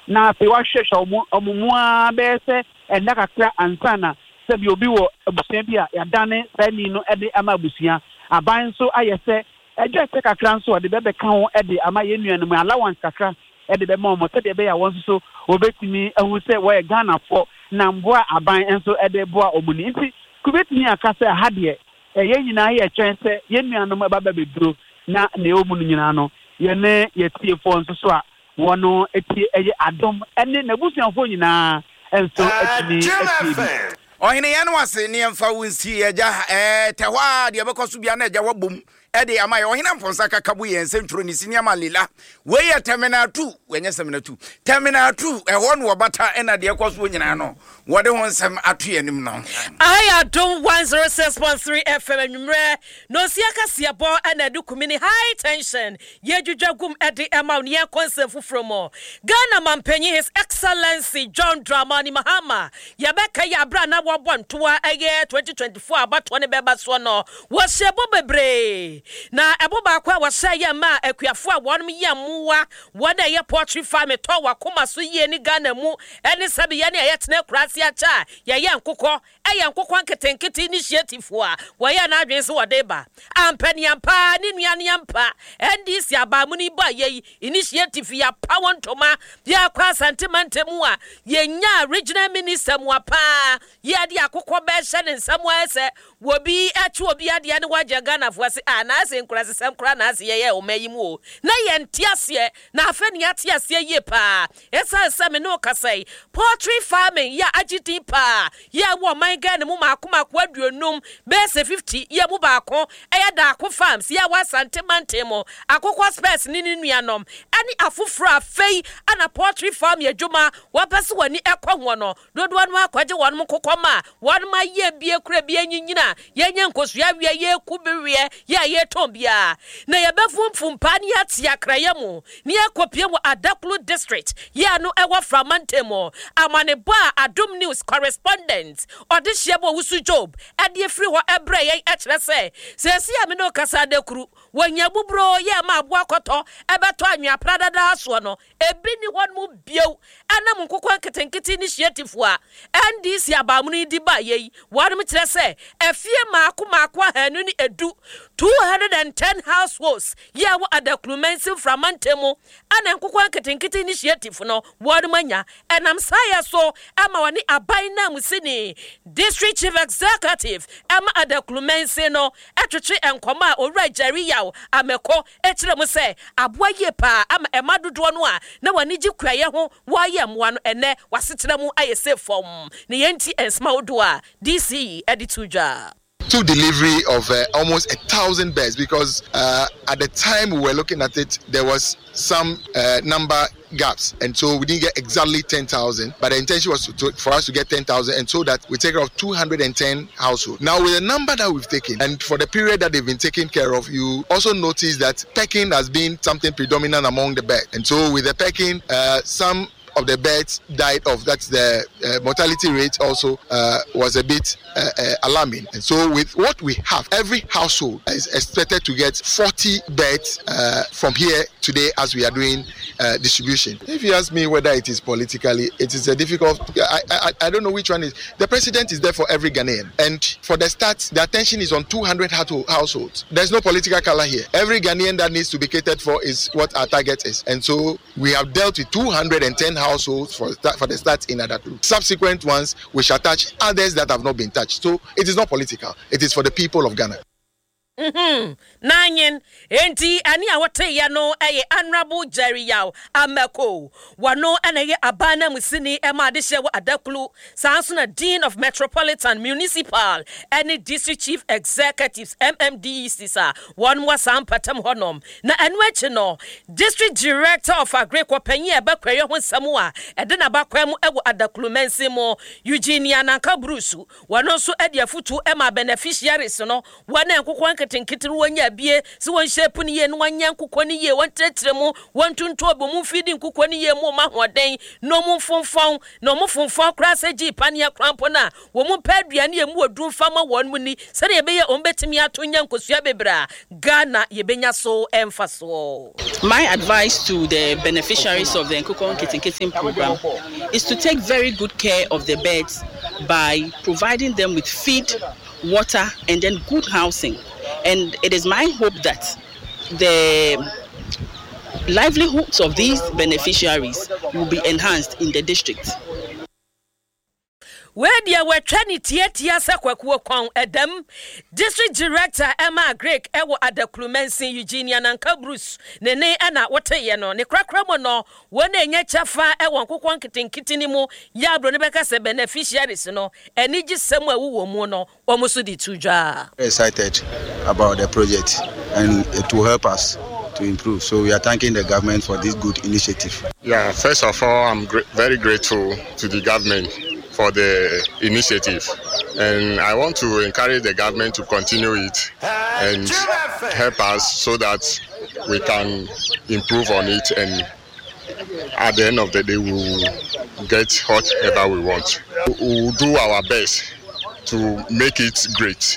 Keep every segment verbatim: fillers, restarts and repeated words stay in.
na pe wa hwehwe omo omumua be se enda kakra ansana se bi obi wo abusua bi a yadane sani no ede ama abusua aban so ayese eje se kakra nso ode bebe ka ho ede ama ye nuanu mu allowance kakra ede be ma mo se de be ya won so obetimi ehu se wo e Ghana fo na mboa aban enso ede boa omuni nti kubetimi aka se ha de ye nyina ye twen se ye nuanu mu baba beduro na ne omunu nyina no ye ne ye tie fo nso so a wono eti eye adom ene nabusuanfo nyina enso etini eti ohine ya no ase ne mfa wonsi eja eh tehwa de bekoso bia na eja wabom ede amaye ohine mfonsa kakabu ye nsentro ni sini amalila we ya terminal two wenye terminal two terminal two ehwo no obata ena de ekoso nyina no wode ho nsem ato yanim no I don't one oh six point three F M nwumre no siaka siabo ena du kumini high tension ye dwudwagum ede ema ne concert fufromo Ghana mampanyi His Excellency John Dramani Mahama yabeka ya bra na wabontoa eye twenty twenty-four abato ne beba so no wo shebo bebre na eboba kwa wasa ya ma akuafo a wonum ya muwa wona ye poultry farm to wakoma so ye ni Ghana mu ene sabe ye ne ye tena kurase acha ye ye nkokɔ eye nkokɔ nketenkete initiative a wo ye na adwen se wode ba ampani ampa ni nuane ampa N D C abamu ni ba ye initiative ya power ntoma ya kwa sentiment mu a ye nya regional minister mu apa ye ade akokɔ be hye ne nsam ase wo bi achi obi ade ne waje Ghana fo ase ana ase nkurase sem kura na ase ye omayimu o na ye ntiase na afa ni atiase ye pa esa same no kasai poultry farming ya agitin pa ya wo man Ghana mu makoma kwa aduonum base fifty ye mu ba ko eya da ko farms ya wa sentiment mo akokɔ space ni ni nuanom ani afoforo afei ana poultry farm ye dwuma wa pese wani ekɔ ho no dodo anu akwaje won mo kokɔma won ma ye bie kura bie nyinyina ye nye nkosua wie ye kubewie ye ye tombia na ye befumfum pa ni atia kraye mu ni ekopie wo Adaklu district ye no ewa framantemo amane bo Adom News correspondent odihye wusu Job ade free ho ebre ye ekere se sesi ame no kasa Adakru wonya bubro ye ma abo akoto ebeto anwa pradada so no ebi ni hon mu bio ana mu kokon ketenkete initiative a N D C abamuni di ba ye wanu mi kire se efie maako maako hanu ni edu two hundred ten households ye wo Adaklu mensin framantemo ana kokon ketenkete initiative no wanu manya enam saya so ama wani aban na musini district chief executive ama Adaklu mensin no etwetwe enkoma owura Jerry yaw ameko ekire mu se aboa ye pa ama emadodo no a na wani gi kwaye ho wa ye moa no ene wasetena mu ayese fom ne yenti ensma odo a D C editujwa to delivery of uh, almost a thousand birds because uh, at the time we were looking at it, there was some uh, number gaps, and so we didn't get exactly ten thousand, but the intention was to, to, for us to get ten thousand, and so that we take care of two hundred ten households. Now, with the number that we've taken, and for the period that they've been taken care of, you also notice that pecking has been something predominant among the birds, and so with the pecking, uh, some of the birds died off. That's the uh, mortality rate also uh, was a bit uh, uh, alarming. And so with what we have, every household is expected to get forty birds uh, from here today as we are doing uh, distribution. If you ask me whether it is politically, it is a difficult, I, I, I don't know which one is. The president is there for every Ghanaian. And for the stats, the attention is on two hundred households. There's no political color here. Every Ghanaian that needs to be catered for is what our target is. And so we have dealt with two hundred ten households for, for the stats in Adaklu. Subsequent ones, we shall touch others that have not been touched. So it is not political. It is for the people of Ghana. Mhm. Nanyen enti ani awote ya no eye honorable Jerry yaw ameko wano anaye abana musini ema de hye wo Adaklu sanso na Dean of Metropolitan Municipal any district chief executives M M D C sa one wa sampatam honom na anu achi no district director of agriculture panyi ebekwaye ho samu a ede na bakwa mu ewo Adaklu mensimo Eugenia Nanka Bruce wano so ede afutu ema beneficiaries no wana enkokwan nketenkete no wanya bie se won shape ne ye no wanya nkokɔ ne ye won tretre mu won tunto bo mu feeding nkokɔ ne ye mu ma hoden no mu fonfon no mu fonfon kra se gi pania krampo na wo mu pa aduane ye mu odun fama won mu ni se de be ye on betimi atonya nkosua bebra Ghana ye benya so emfaso. My advice to the beneficiaries of the Nkukon Kitten program is to take very good care of the birds by providing them with feed, water, and then good housing. And it is my hope that the livelihoods of these beneficiaries will be enhanced in the district. Where dia we twani tietia sekwakuo kon edam district director Emma Greg ewo adaklumensin Eugenia Nanka Bruce nene ana wote no ne krakramo no wona enya chafa ewo nkokon kitenkitini mu ya bro ne beka se beneficiaries no eni gisem awuwo mu no omuso di tujwa. Excited about the project and it will help us to improve. So we are thanking the government for this good initiative. Yeah, first of all, I'm gr- very grateful to the government for the initiative, and I want to encourage the government to continue it and help us so that we can improve on it, and at the end of the day we will get whatever we want. We will do our best to make it great.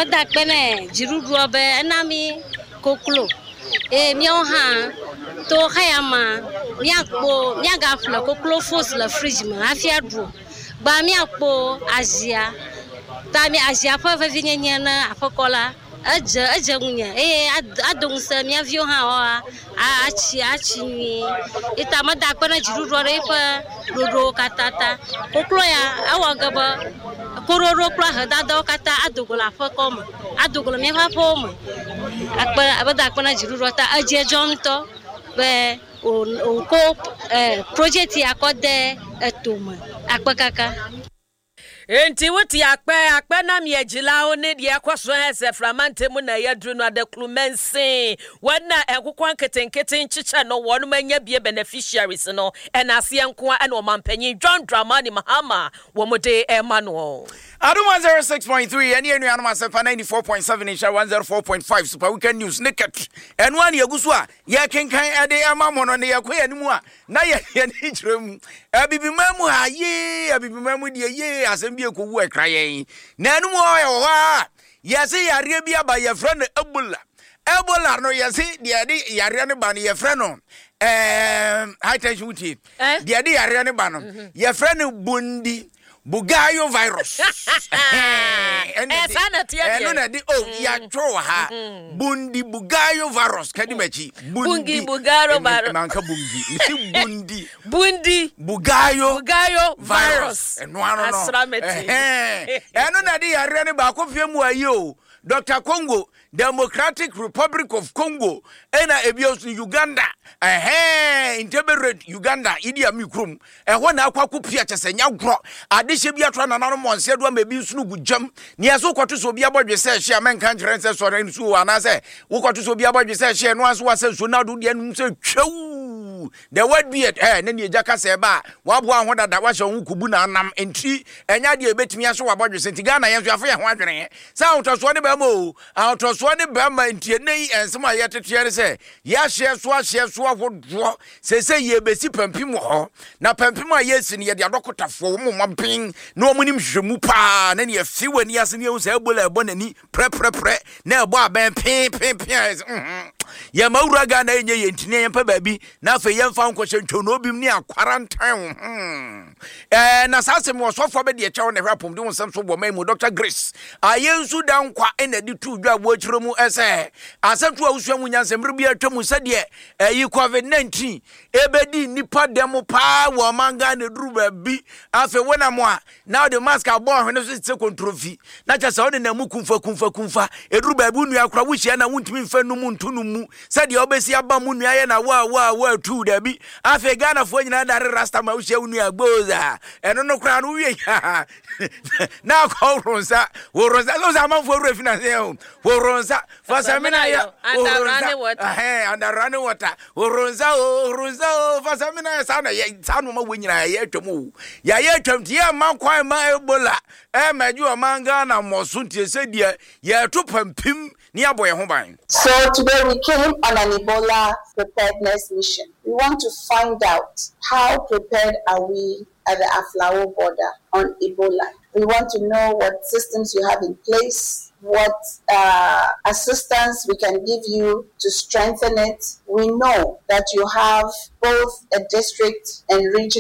E mioha to khayama miakpo miagafla koklo fos la fridge ma afiadro ba miakpo Asia ta mi Asia fa fa vinyanya na afokola aje aje ngunya e adongsa mi avio ha achi achi ni ita mada kwana jiruro re fa rodo katata koklo ya awagaba kororo kla hada do kata adogola fa koma adogola mi fa poma akpa abada akpa jiruro ta aje jomto be o ko project yakode etoma akpa kaka enti wuti akpe akpe na mi ejila one de akwaso ese framante mu na yadru no adaklumensin wana enkokwan ketenkete nchicha no wonu manya bie beneficiaries no enase enko ana o mampanyin John Dramani Mahama wo mode Emmanuel Adu one oh six point three eni enu anu masefa ninety-four point seven insha one oh four point five Super Weekend News naked enu an yeguso a ye kenkan ade amamo no ne yakoya nimu a na ye ye ni kirem abibimamu ha ye abibimamu de ye asem bi ekowu ekrayen na enu mo ye ho a ye se yare bi aba ye frɛ no Ebola Ebola no ye se de de yare ne ba no ye frɛ no eh high tension wuti de de yare ne ba no ye frɛ no Bundi Bugayo virus. Eh, no na di oh ya tro ha. Bundi Bugayo virus kadi machi. Bundi Bugayo virus. Manka bungi. Misi bundi. Bundi Bugayo Bugayo virus. Eh no ano no. Asrameti. Eh. Eh no na di yare ne ba ko fie mu ayi o. Doctor Congo, Democratic Republic of Congo, ena ebios Uganda, eh inteberate Uganda, Idi Amin Krum, e wana akwa kupia chese nya gro, adehye bia tro na nano monse do mebi sunu gujam, nia so kwato so bia bodwe se hye amenka nkyerence so ran su ana se, wo kwato so bia bodwe se hye no anso wase so na do de anu se twawu. The word be it eh na ne ejaka se ba, wabo ahoda da wa hye hu kubu na anam enti, enya de ebetimi aso wabodwe se nti Ghana yenso afo ye ho adwene. Sa utoso ne mo autoso ne bama ntie nei ensema ye tetere se ya hye so ahye so ahodo se se ye besi pampim ho na pampim a yesi ne ye de adokotafo mo mampin na omunim hwemu pa na ne afi wani ase ne se Ebola ebo nani pre pre pre na ebo aben pin pin pin mhm ye mawura ga na enye ye ntine ye pa baabi na afa ye mfa nkwohye ntwo no obim ne akwarantan mhm eh na sase mo sofo be de echewo ne hwapom de wonsam so bo mai mu Doctor Grace ayensu dan kwa ena di tu dwa bo chiro mu ese asatu awusua mu nyansem bi atwamu sede eyi covid nineteen ebedi nipa dem pa wo manga ne duru ba bi afa wona mo a now the mask abo hwene so se controfi na cha sa na mu kumfa kumfa kumfa eduru ba bi nu akra wo hia na wuntimi mfa nu mu ntunu mu sede obesi aba mu nu aye na wa wa wa tu da bi afa Ghana fo nyina da rasta ma wo hia nu agboza eno no kra no wie na ko ronsa wo ronsa so sa man fo ru finance o wo ronsa fa samina ya under water eh under running water wo ronsa o ronsa o fa samina ya sa na ya sa no ma wo nyina ya twemu ya ya twem tie man kwan ma Ebola e maju o man Ghana mo so tie se die ya to pampim ni abo ye ho ban. So today we came on an Ebola preparedness mission. We want to find out how prepared are we at the Aflao border on Ebola. We want to know what systems you have in place, what uh, assistance we can give you to strengthen it. We know that you have both a district and regional